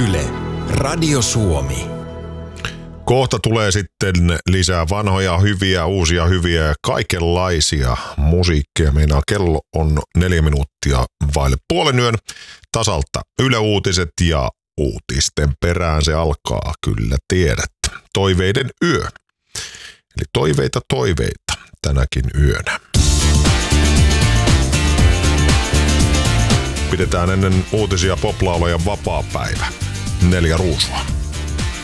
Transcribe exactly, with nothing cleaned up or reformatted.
Yle, Radio Suomi. Kohta tulee sitten lisää vanhoja, hyviä, uusia, hyviä, kaikenlaisia musiikkeja. Meinaa kello on neljä minuuttia vaille puolen yön tasalta. Yle Uutiset ja uutisten perään se alkaa, kyllä tiedät. Toiveiden yö. Eli toiveita toiveita tänäkin yönä. Pidetään ennen uutisia poplaulajan vapaapäivä. Neljä ruusua.